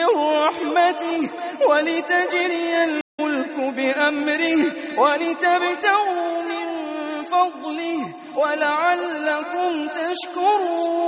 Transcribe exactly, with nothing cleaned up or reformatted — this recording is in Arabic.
من رحمته ولتجري الملك بأمره ولتبتغوا من فضله ولعلكم تشكرون